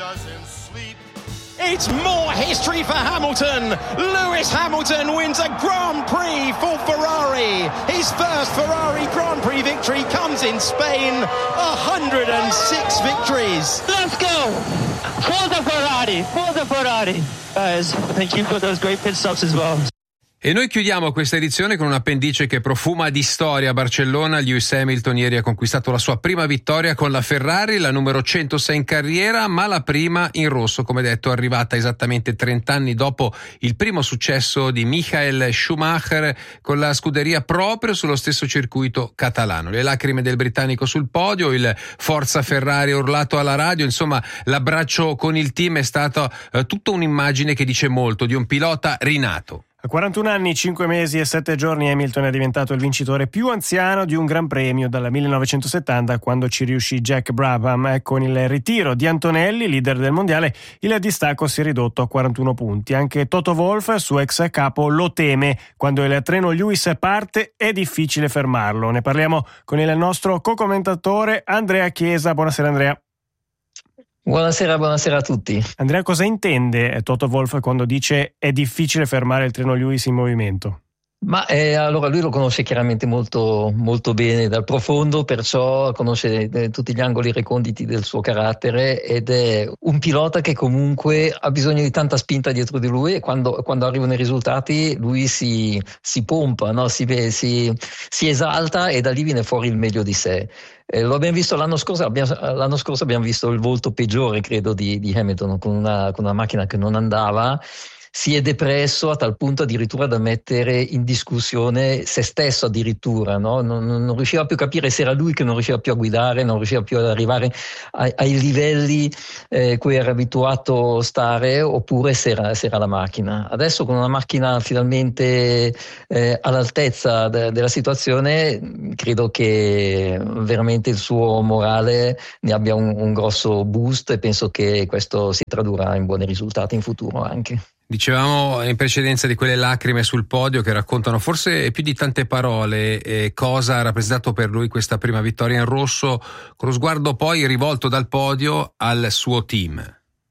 It's more history for Hamilton. Lewis Hamilton wins a Grand Prix for Ferrari. His first Ferrari Grand Prix victory comes in Spain. 106 victories. Let's go! For the Ferrari! For the Ferrari! Guys, thank you for those great pit stops as well. E noi chiudiamo questa edizione con un appendice che profuma di storia a Barcellona. Lewis Hamilton ieri ha conquistato la sua prima vittoria con la Ferrari, la numero 106 in carriera, ma la prima in rosso, come detto, arrivata esattamente 30 anni dopo il primo successo di Michael Schumacher con la scuderia proprio sullo stesso circuito catalano. Le lacrime del britannico sul podio, il Forza Ferrari urlato alla radio, insomma l'abbraccio con il team è stata tutta un'immagine che dice molto di un pilota rinato. A 41 anni, 5 mesi e 7 giorni Hamilton è diventato il vincitore più anziano di un Gran Premio dal 1970, quando ci riuscì Jack Brabham, e con il ritiro di Antonelli, leader del mondiale, il distacco si è ridotto a 41 punti. Anche Toto Wolff, suo ex capo, lo teme. Quando il treno Lewis parte è difficile fermarlo. Ne parliamo con il nostro co-commentatore Andrea Chiesa. Buonasera Andrea. Buonasera a tutti. Andrea, cosa intende Toto Wolff quando dice è difficile fermare il treno Lewis in movimento? Ma allora lui lo conosce chiaramente molto, molto bene dal profondo, perciò conosce tutti gli angoli reconditi del suo carattere ed è un pilota che comunque ha bisogno di tanta spinta dietro di lui, e quando arrivano i risultati lui si pompa, no? si esalta, e da lì viene fuori il meglio di sé. Lo abbiamo visto l'anno scorso abbiamo visto il volto peggiore, credo, di Hamilton, con una macchina che non andava. Si è depresso a tal punto addirittura da mettere in discussione se stesso addirittura, no? Non riusciva più a capire se era lui che non riusciva più a guidare, non riusciva più ad arrivare ai livelli cui era abituato stare, oppure se era la macchina. Adesso, con una macchina finalmente all'altezza della situazione, credo che veramente il suo morale ne abbia un grosso boost, e penso che questo si tradurrà in buoni risultati in futuro anche. Dicevamo in precedenza di quelle lacrime sul podio che raccontano forse più di tante parole cosa ha rappresentato per lui questa prima vittoria in rosso, con lo sguardo poi rivolto dal podio al suo team.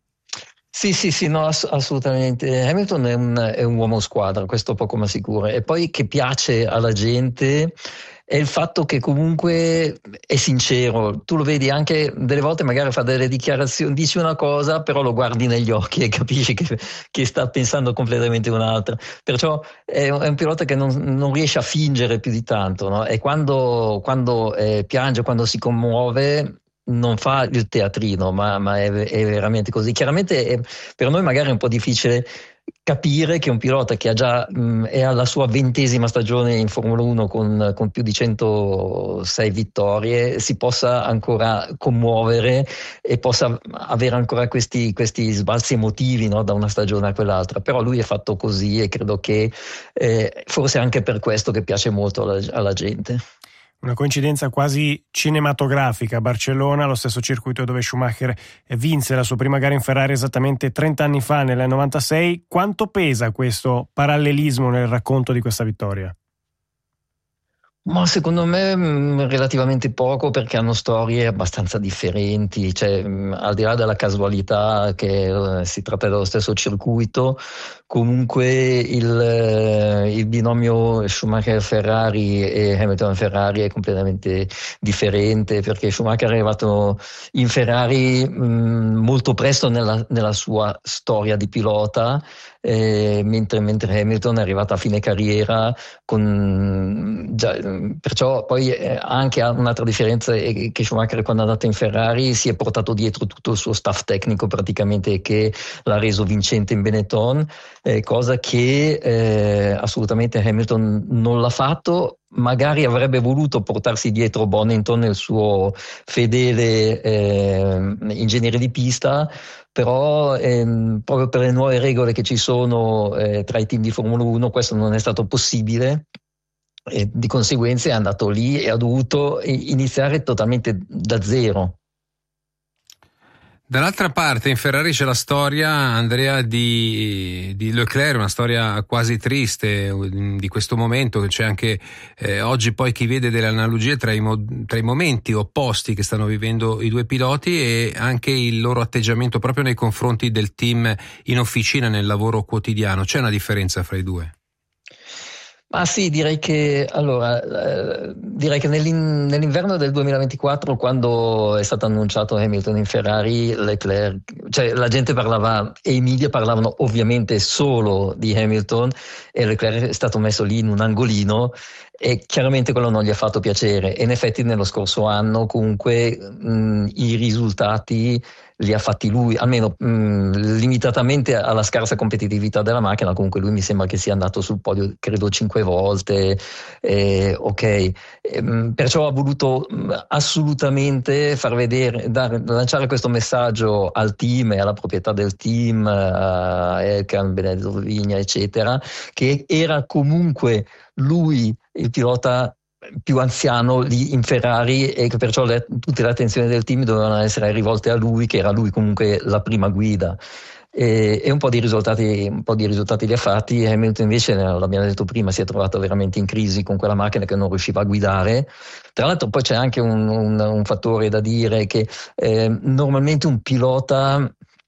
Sì, no, assolutamente. Hamilton è un uomo squadra, questo poco ma sicuro. E poi che piace alla gente è il fatto che comunque è sincero. Tu lo vedi anche delle volte, magari fa delle dichiarazioni, dice una cosa, però lo guardi negli occhi e capisci che sta pensando completamente un'altra. Perciò è un pilota che non riesce a fingere più di tanto, no? E quando piange, quando si commuove, non fa il teatrino, ma è veramente così. Chiaramente per noi magari è un po' difficile capire che un pilota che è alla sua 20ª stagione in Formula 1 con più di 106 vittorie si possa ancora commuovere e possa avere ancora questi sbalzi emotivi, no, da una stagione a quell'altra. Però lui è fatto così, e credo che forse anche per questo che piace molto alla gente. Una coincidenza quasi cinematografica. Barcellona, lo stesso circuito dove Schumacher vinse la sua prima gara in Ferrari esattamente 30 anni fa, nel 96. Quanto pesa questo parallelismo nel racconto di questa vittoria? Ma secondo me relativamente poco, perché hanno storie abbastanza differenti, cioè al di là della casualità che si tratta dello stesso circuito, comunque il binomio Schumacher-Ferrari e Hamilton-Ferrari è completamente differente, perché Schumacher è arrivato in Ferrari molto presto nella sua storia di pilota, mentre Hamilton è arrivato a fine carriera perciò poi anche un'altra differenza è che Schumacher, quando è andato in Ferrari, si è portato dietro tutto il suo staff tecnico praticamente, che l'ha reso vincente in Benetton, cosa che assolutamente Hamilton non l'ha fatto. Magari avrebbe voluto portarsi dietro Bonington, il suo fedele ingegnere di pista, però proprio per le nuove regole che ci sono tra i team di Formula 1 questo non è stato possibile, e di conseguenza è andato lì e ha dovuto iniziare totalmente da zero. Dall'altra parte in Ferrari c'è la storia, Andrea, di Leclerc, una storia quasi triste di questo momento, che c'è anche oggi poi chi vede delle analogie tra i momenti opposti che stanno vivendo i due piloti e anche il loro atteggiamento proprio nei confronti del team in officina, nel lavoro quotidiano. C'è una differenza fra i due? Ma sì, direi che nell'inverno del 2024, quando è stato annunciato Hamilton in Ferrari, Leclerc, cioè la gente parlava e i media parlavano ovviamente solo di Hamilton, e Leclerc è stato messo lì in un angolino e chiaramente quello non gli ha fatto piacere. E in effetti nello scorso anno comunque i risultati li ha fatti lui, almeno limitatamente alla scarsa competitività della macchina. Comunque lui mi sembra che sia andato sul podio credo 5 volte, perciò ha voluto assolutamente far vedere, lanciare questo messaggio al team e alla proprietà del team, a Elkann, Benedetto Vigna eccetera, che era comunque lui il pilota più anziano lì in Ferrari e che perciò tutte le attenzioni del team dovevano essere rivolte a lui, che era lui comunque la prima guida. E un po' di risultati li ha fatti. Hamilton invece, l'abbiamo detto prima, si è trovato veramente in crisi con quella macchina che non riusciva a guidare. Tra l'altro poi c'è anche un fattore da dire, che normalmente un pilota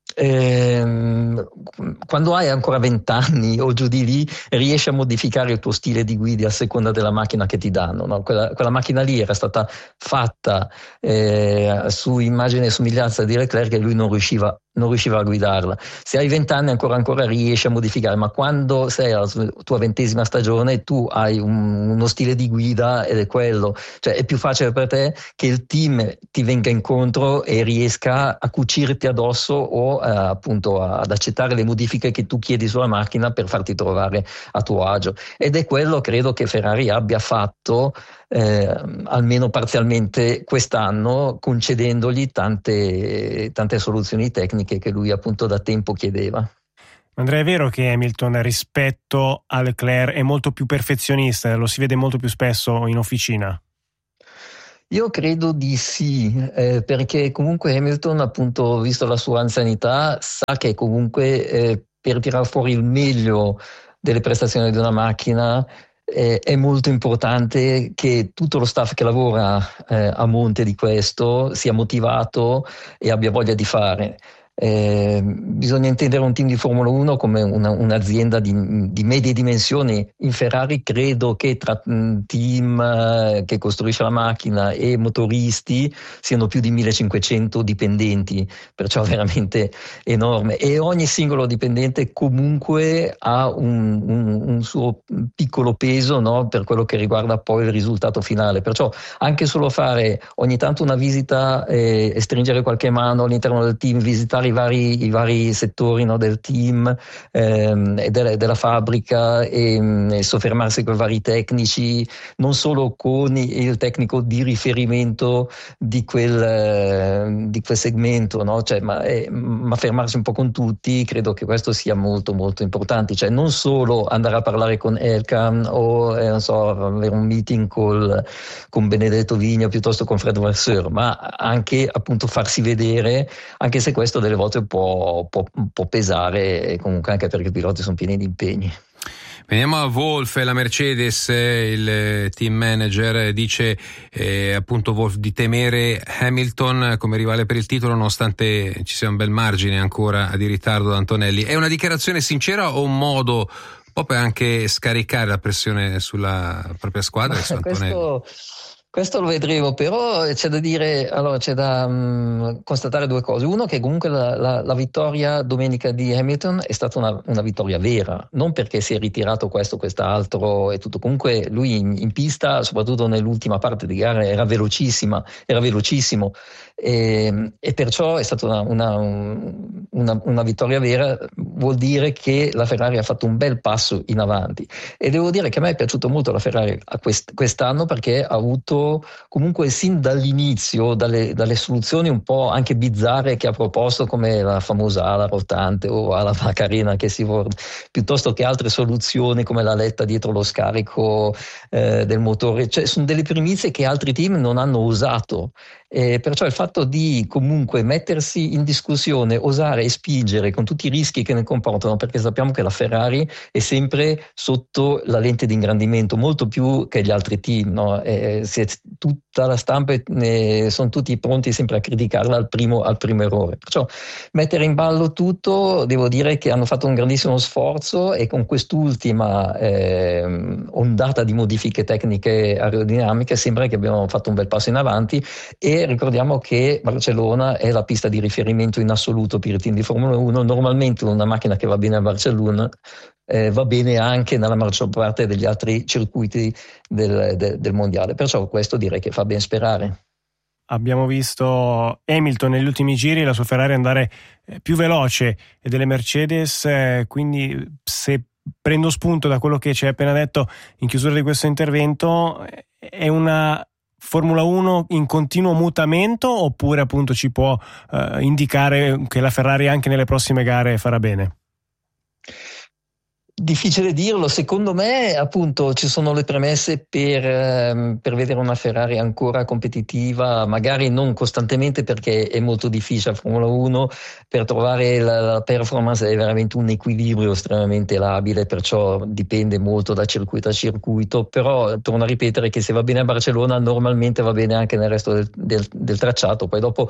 quando hai ancora 20 anni o giù di lì riesci a modificare il tuo stile di guida a seconda della macchina che ti danno, no? Quella macchina lì era stata fatta su immagine e somiglianza di Leclerc e lui non riusciva a guidarla. Se hai 20 anni ancora riesci a modificare, ma quando sei alla tua 20ª stagione tu hai uno stile di guida ed è quello, cioè è più facile per te che il team ti venga incontro e riesca a cucirti addosso o appunto ad accettare le modifiche che tu chiedi sulla macchina per farti trovare a tuo agio, ed è quello credo che Ferrari abbia fatto almeno parzialmente quest'anno, concedendogli tante soluzioni tecniche che lui appunto da tempo chiedeva. Andrea, è vero che Hamilton rispetto a Leclerc è molto più perfezionista, lo si vede molto più spesso in officina? Io credo di sì, perché comunque Hamilton, appunto, visto la sua anzianità, sa che comunque per tirar fuori il meglio delle prestazioni di una macchina è molto importante che tutto lo staff che lavora a monte di questo sia motivato e abbia voglia di fare. Bisogna intendere un team di Formula 1 come un'azienda di medie dimensioni. In Ferrari credo che tra team che costruisce la macchina e motoristi siano più di 1500 dipendenti, perciò veramente enorme, e ogni singolo dipendente comunque ha un suo piccolo peso, no, per quello che riguarda poi il risultato finale. Perciò anche solo fare ogni tanto una visita e stringere qualche mano all'interno del team, visitare i vari settori, no, del team e della fabbrica, e soffermarsi con i vari tecnici, non solo con il tecnico di riferimento di quel segmento, no? Cioè, ma fermarsi un po' con tutti. Credo che questo sia molto molto importante, cioè non solo andare a parlare con Elkann o non so, avere un meeting con Benedetto Vigna piuttosto con Fred Vasseur, ma anche appunto farsi vedere, anche se questo delle volte può pesare, e comunque anche perché i piloti sono pieni di impegni. Veniamo a Wolff, la Mercedes, il team manager dice appunto Wolff di temere Hamilton come rivale per il titolo nonostante ci sia un bel margine ancora di ritardo da Antonelli. È una dichiarazione sincera o un modo un po' per anche scaricare la pressione sulla propria squadra e su Antonelli? Questo lo vedremo, però c'è da dire, allora c'è da constatare due cose. Uno, che comunque la vittoria domenica di Hamilton è stata una vittoria vera, non perché si è ritirato questo, quest'altro e tutto. Comunque lui in pista, soprattutto nell'ultima parte di gara, era velocissimo, e perciò è stata una vittoria vera. Vuol dire che la Ferrari ha fatto un bel passo in avanti, e devo dire che a me è piaciuto molto la Ferrari quest'anno, perché ha avuto comunque sin dall'inizio dalle soluzioni un po' anche bizzarre che ha proposto, come la famosa ala rotante o ala Macarena che si vuole, piuttosto che altre soluzioni come la letta dietro lo scarico del motore. Cioè sono delle primizie che altri team non hanno usato, Perciò il fatto di comunque mettersi in discussione, osare e spingere con tutti i rischi che ne comportano, perché sappiamo che la Ferrari è sempre sotto la lente di ingrandimento, molto più che gli altri team, no? Tutta la stampa sono tutti pronti sempre a criticarla al primo errore. Perciò mettere in ballo tutto, devo dire che hanno fatto un grandissimo sforzo, e con quest'ultima ondata di modifiche tecniche aerodinamiche sembra che abbiamo fatto un bel passo in avanti. E ricordiamo che Barcellona è la pista di riferimento in assoluto per i team di Formula 1. Normalmente una macchina che va bene a Barcellona va bene anche nella maggior parte degli altri circuiti del mondiale, perciò questo direi che fa ben sperare. Abbiamo visto Hamilton negli ultimi giri, la sua Ferrari andare più veloce e delle Mercedes, quindi se prendo spunto da quello che ci hai appena detto in chiusura di questo intervento, è una Formula 1 in continuo mutamento, oppure appunto ci può indicare che la Ferrari anche nelle prossime gare farà bene? Difficile dirlo, secondo me appunto ci sono le premesse per vedere una Ferrari ancora competitiva, magari non costantemente, perché è molto difficile la Formula 1, per trovare la performance è veramente un equilibrio estremamente labile, perciò dipende molto da circuito a circuito, però torno a ripetere che se va bene a Barcellona normalmente va bene anche nel resto del tracciato, poi dopo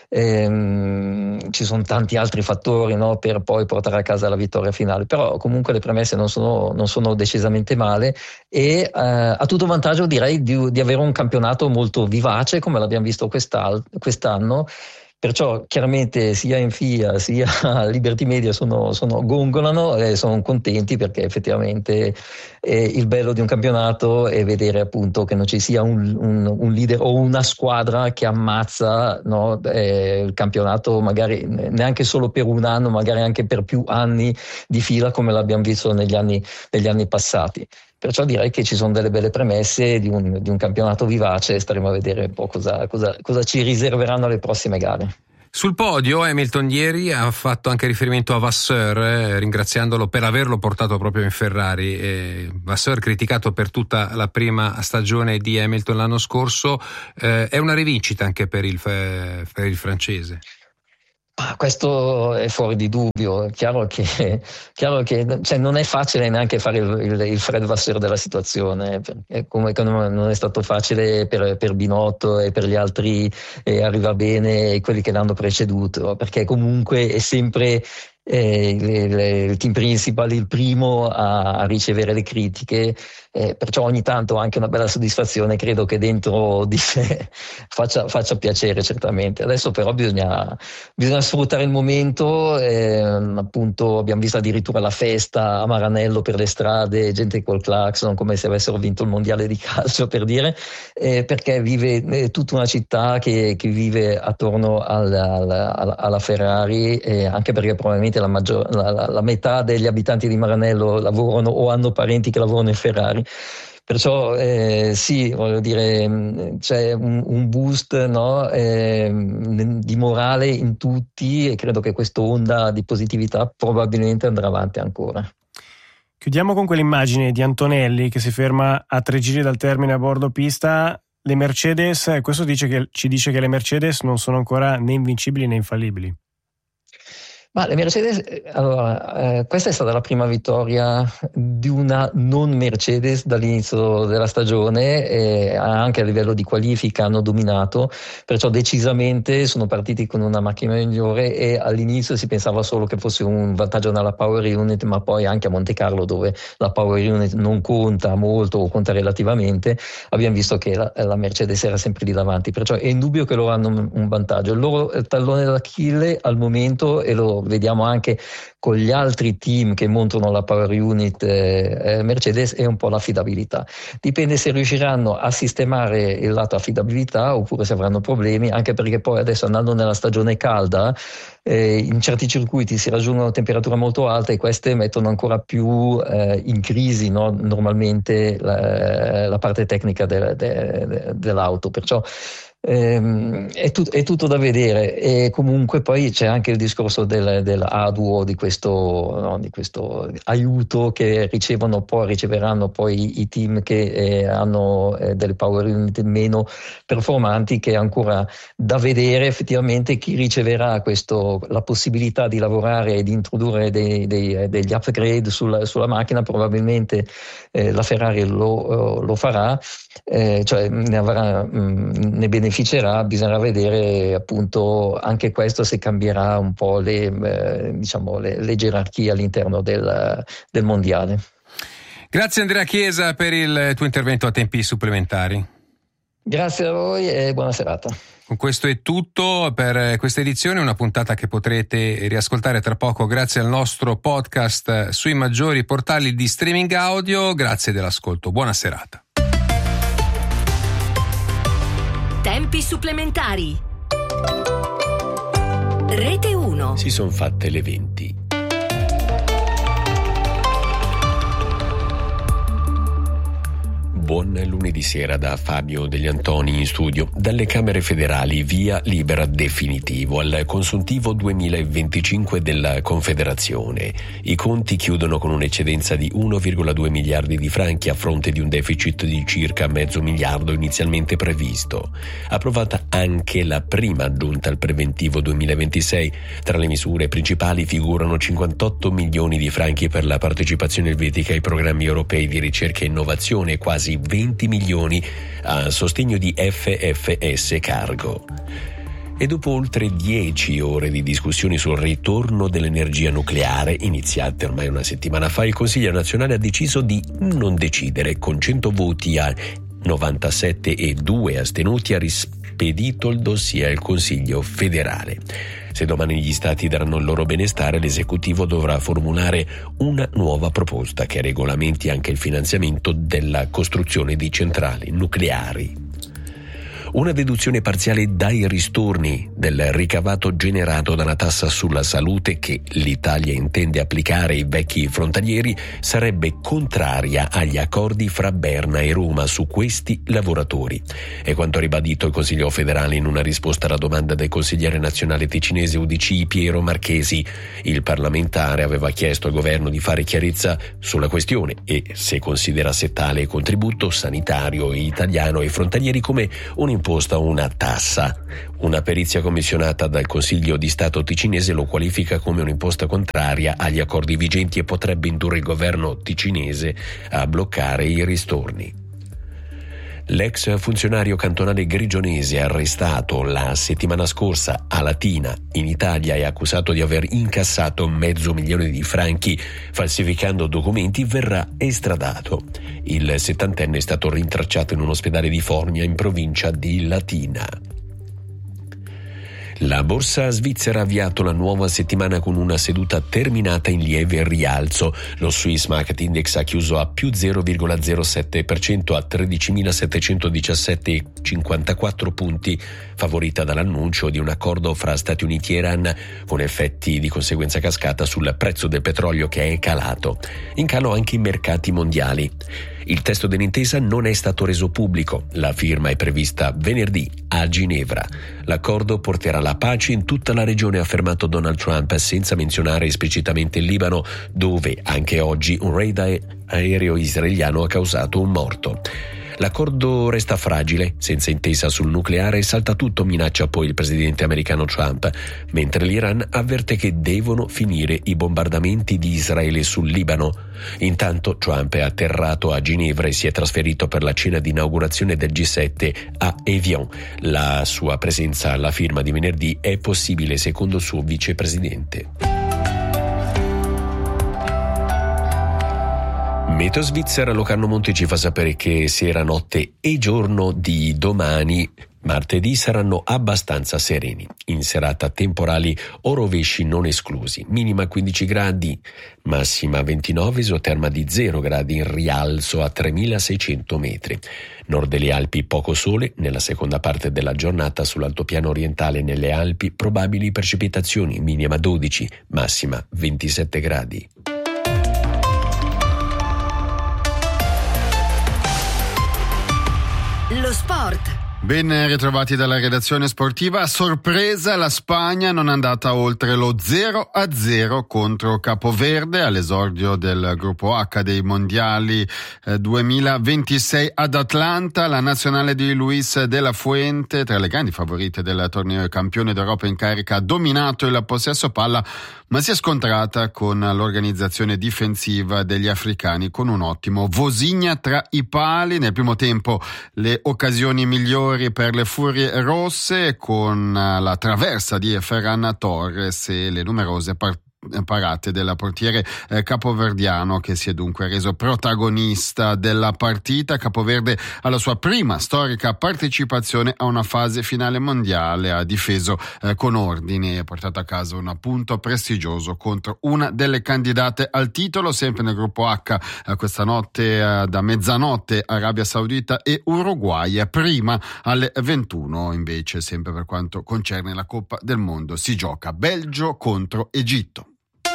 ci sono tanti altri fattori, no, per poi portare a casa la vittoria finale, però comunque le premesse non sono decisamente male, e ha tutto vantaggio, direi, di avere un campionato molto vivace come l'abbiamo visto quest'anno. Perciò chiaramente sia in FIA sia Liberty Media gongolano e sono contenti, perché effettivamente il bello di un campionato è vedere appunto che non ci sia un leader o una squadra che ammazza, no, il campionato, magari neanche solo per un anno, magari anche per più anni di fila, come l'abbiamo visto negli anni passati. Perciò direi che ci sono delle belle premesse di un campionato vivace, e staremo a vedere un po' cosa ci riserveranno alle prossime gare. Sul podio Hamilton ieri ha fatto anche riferimento a Vasseur, ringraziandolo per averlo portato proprio in Ferrari. Vasseur, criticato per tutta la prima stagione di Hamilton l'anno scorso, è una rivincita anche per il francese. Questo è fuori di dubbio. È chiaro che cioè, non è facile neanche fare il Fred Vasseur della situazione, come non è stato facile per Binotto e per gli altri arriva bene, quelli che l'hanno preceduto, perché comunque è sempre il team principal il primo a ricevere le critiche, perciò ogni tanto anche una bella soddisfazione credo che dentro di sé faccia piacere, certamente. Adesso però bisogna sfruttare il momento, appunto abbiamo visto addirittura la festa a Maranello per le strade, gente col clacson come se avessero vinto il mondiale di calcio, per dire, perché vive tutta una città che vive attorno alla Ferrari, anche perché probabilmente la metà degli abitanti di Maranello lavorano o hanno parenti che lavorano in Ferrari. Perciò sì, voglio dire, c'è un boost, no, di morale in tutti, e credo che questa onda di positività probabilmente andrà avanti ancora. Chiudiamo con quell'immagine di Antonelli che si ferma a 3 giri dal termine a bordo pista. Le Mercedes, questo ci dice che le Mercedes non sono ancora né invincibili né infallibili. Ma le Mercedes, allora, questa è stata la prima vittoria di una non Mercedes dall'inizio della stagione, e anche a livello di qualifica hanno dominato, perciò decisamente sono partiti con una macchina migliore, e all'inizio si pensava solo che fosse un vantaggio nella power unit, ma poi anche a Monte Carlo, dove la power unit non conta molto o conta relativamente, abbiamo visto che la Mercedes era sempre lì davanti, perciò è indubbio che loro hanno un vantaggio. Il loro tallone d'Achille al momento, e lo vediamo anche con gli altri team che montano la power unit Mercedes, è un po' l'affidabilità. Dipende se riusciranno a sistemare il lato affidabilità oppure se avranno problemi, anche perché poi adesso, andando nella stagione calda, in certi circuiti si raggiungono temperature molto alte, e queste mettono ancora più in crisi, no, normalmente la parte tecnica dell'auto. Perciò È tutto da vedere, e comunque poi c'è anche il discorso del ADUO, di questo aiuto che riceveranno poi i team che hanno delle power unit meno performanti, che è ancora da vedere effettivamente chi riceverà la possibilità di lavorare e di introdurre degli upgrade sulla macchina. Probabilmente la Ferrari lo farà, cioè ne beneficerà. Bisognerà vedere appunto anche questo, se cambierà un po' le gerarchie all'interno del mondiale. Grazie Andrea Chiesa per il tuo intervento a tempi supplementari. Grazie a voi e buona serata. Con questo è tutto per questa edizione, una puntata che potrete riascoltare tra poco grazie al nostro podcast sui maggiori portali di streaming audio. Grazie dell'ascolto, buona serata. Tempi supplementari. Rete 1. Si son fatte le 20. Buon lunedì sera da Fabio Degli Antoni in studio. Dalle Camere federali via libera definitivo al consuntivo 2025 della Confederazione. I conti chiudono con un'eccedenza di 1,2 miliardi di franchi a fronte di un deficit di circa mezzo miliardo inizialmente previsto. Approvata anche la prima aggiunta al preventivo 2026. Tra le misure principali figurano 58 milioni di franchi per la partecipazione elvetica ai programmi europei di ricerca e innovazione e quasi 20 milioni a sostegno di FFS Cargo. E dopo oltre 10 ore di discussioni sul ritorno dell'energia nucleare, iniziate ormai una settimana fa, il Consiglio nazionale ha deciso di non decidere. Con 100 voti a 97 e 2 astenuti ha rispedito il dossier al Consiglio federale. Se domani gli stati daranno il loro benestare, l'esecutivo dovrà formulare una nuova proposta che regolamenti anche il finanziamento della costruzione di centrali nucleari. Una deduzione parziale dai ristorni del ricavato generato dalla tassa sulla salute che l'Italia intende applicare ai vecchi frontalieri sarebbe contraria agli accordi fra Berna e Roma su questi lavoratori. È quanto ribadito il Consiglio federale in una risposta alla domanda del consigliere nazionale ticinese UDC Piero Marchesi. Il parlamentare aveva chiesto al governo di fare chiarezza sulla questione e se considerasse tale contributo sanitario e italiano ai frontalieri come un'imposta o una tassa. Una perizia commissionata dal Consiglio di Stato ticinese lo qualifica come un'imposta contraria agli accordi vigenti e potrebbe indurre il governo ticinese a bloccare i ristorni. L'ex funzionario cantonale grigionese arrestato la settimana scorsa a Latina, in Italia, e accusato di aver incassato $500,000 di franchi falsificando documenti, verrà estradato. Il 70enne è stato rintracciato in un ospedale di Formia in provincia di Latina. La borsa svizzera ha avviato la nuova settimana con una seduta terminata in lieve rialzo. Lo Swiss Market Index ha chiuso a più 0,07% a 13.717,54 punti, favorita dall'annuncio di un accordo fra Stati Uniti e Iran, con effetti di conseguenza cascata sul prezzo del petrolio che è calato. In calo anche i mercati mondiali. Il testo dell'intesa non è stato reso pubblico. La firma è prevista venerdì a Ginevra. L'accordo porterà la pace in tutta la regione, ha affermato Donald Trump, senza menzionare esplicitamente il Libano, dove anche oggi un raid aereo israeliano ha causato un morto. L'accordo resta fragile, senza intesa sul nucleare, salta tutto, minaccia poi il presidente americano Trump, mentre l'Iran avverte che devono finire i bombardamenti di Israele sul Libano. Intanto Trump è atterrato a Ginevra e si è trasferito per la cena di inaugurazione del G7 a Evian. La sua presenza alla firma di venerdì è possibile secondo il suo vicepresidente. Meteo Svizzera, Locarno Monte ci fa sapere che sera, notte e giorno di domani, martedì, saranno abbastanza sereni. In serata temporali o rovesci non esclusi. Minima 15 gradi, massima 29, isoterma di 0 gradi in rialzo a 3600 metri. Nord delle Alpi poco sole, nella seconda parte della giornata sull'altopiano orientale e nelle Alpi probabili precipitazioni, minima 12, massima 27 gradi. Lo sport Ben ritrovati dalla redazione sportiva. A sorpresa, la Spagna non è andata oltre lo 0-0 contro Capoverde all'esordio del gruppo H dei mondiali 2026 ad Atlanta. La nazionale di Luis de la Fuente, tra le grandi favorite del torneo campione d'Europa in carica, ha dominato il possesso palla, ma si è scontrata con l'organizzazione difensiva degli africani, con un ottimo Vozinha tra i pali. Nel primo tempo le occasioni migliori per le Furie Rosse, con la traversa di Ferran Torres e le numerose parate del portiere capoverdiano, che si è dunque reso protagonista della partita. Capoverde, alla sua prima storica partecipazione a una fase finale mondiale, ha difeso con ordine e ha portato a casa un punto prestigioso contro una delle candidate al titolo. Sempre nel gruppo H, questa notte da mezzanotte Arabia Saudita e Uruguay. Prima alle 21 invece, sempre per quanto concerne la Coppa del Mondo, si gioca Belgio contro Egitto.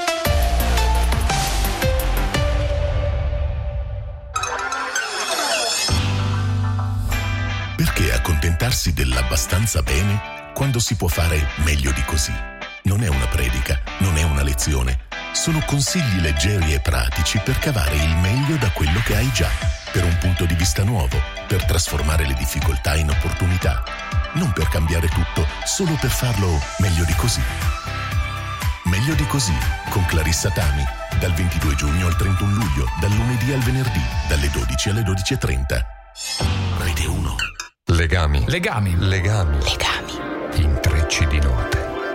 Perché accontentarsi dell'abbastanza bene quando si può fare meglio di così? Non è una predica, non è una lezione. Sono consigli leggeri e pratici per cavare il meglio da quello che hai già, per un punto di vista nuovo, per trasformare le difficoltà in opportunità. Non per cambiare tutto, solo per farlo meglio di così. Meglio di così, con Clarissa Tami, dal 22 giugno al 31 luglio, dal lunedì al venerdì, dalle 12 alle 12:30. Rete 1. Legami. Legami. Legami. Legami. Intrecci di notte.